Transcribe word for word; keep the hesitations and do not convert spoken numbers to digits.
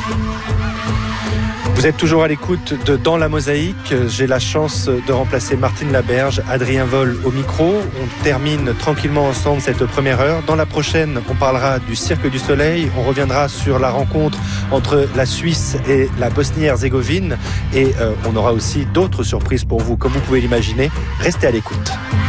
Vous êtes toujours à l'écoute de Dans la Mosaïque. J'ai la chance de remplacer Martine Laberge, Adrien Vol au micro. On termine tranquillement ensemble cette première heure. Dans la prochaine, on parlera du Cirque du Soleil. On reviendra sur la rencontre entre la Suisse et la Bosnie-Herzégovine. Et euh, on aura aussi d'autres surprises pour vous, comme vous pouvez l'imaginer. Restez à l'écoute.